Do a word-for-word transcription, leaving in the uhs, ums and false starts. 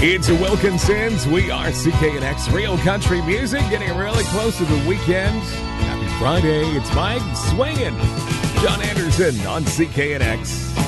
It's Wilkinson's. We are C K N X Real Country Music, getting really close to the weekend. Happy Friday. It's Mike swinging. John Anderson on C K N X.